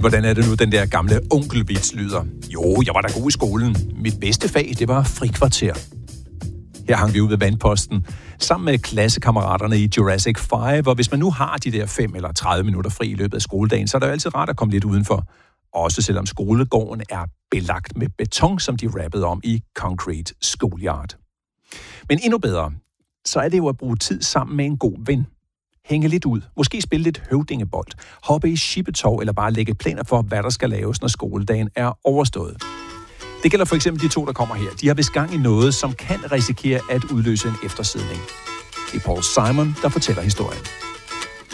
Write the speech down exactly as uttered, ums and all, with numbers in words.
hvordan er det nu, den der gamle onkelvits lyder? Jo, jeg var da god i skolen. Mit bedste fag, det var frikvarter. Her hang vi ud ved vandposten, sammen med klassekammeraterne i Jurassic fem, og hvis man nu har de der fem eller tredive minutter fri i løbet af skoledagen, så er det jo altid rart at komme lidt udenfor. Også selvom skolegården er belagt med beton, som de rappede om i Concrete Schoolyard. Men endnu bedre, så er det jo at bruge tid sammen med en god ven. Hænge lidt ud, måske spille lidt høvdingebold, hoppe i skibetov eller bare lægge planer for, hvad der skal laves, når skoledagen er overstået. Det gælder for eksempel de to, der kommer her. De har vist gang i noget, som kan risikere at udløse en eftersidning. Det er Paul Simon, der fortæller historien.